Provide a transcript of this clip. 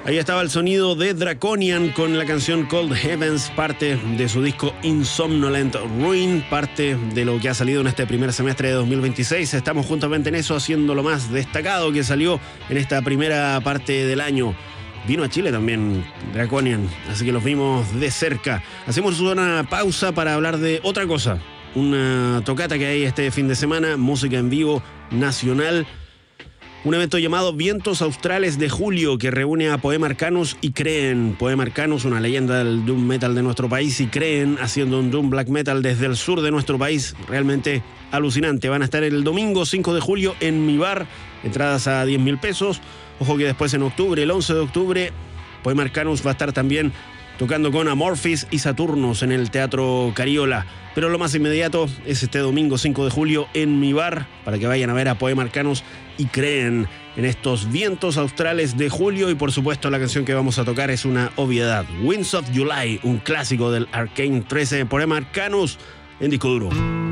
Ahí estaba el sonido de Draconian con la canción Cold Heavens, parte de su disco Insomnolent Ruin, parte de lo que ha salido en este primer semestre de 2026. Estamos juntamente en eso, haciendo lo más destacado que salió en esta primera parte del año. Vino a Chile también Draconian, así que los vimos de cerca. Hacemos una pausa para hablar de otra cosa. Una tocata que hay este fin de semana, música en vivo nacional. Un evento llamado Vientos Australes de Julio, que reúne a Poema Arcanus y Creen. Poema Arcanus, una leyenda del doom metal de nuestro país, y Creen haciendo un doom black metal desde el sur de nuestro país. Realmente alucinante. Van a estar el domingo 5 de julio en Mi Bar. Entradas a 10.000 pesos. Ojo que después en octubre, el 11 de octubre, Poema Arcanus va a estar también tocando con Amorphis y Saturnus en el Teatro Cariola. Pero lo más inmediato es este domingo 5 de julio en Mi Bar, para que vayan a ver a Poema Arcanus y Creen en estos Vientos Australes de Julio. Y por supuesto la canción que vamos a tocar es una obviedad, Winds of July, un clásico del Arcane 13, Poema Arcanus en disco duro.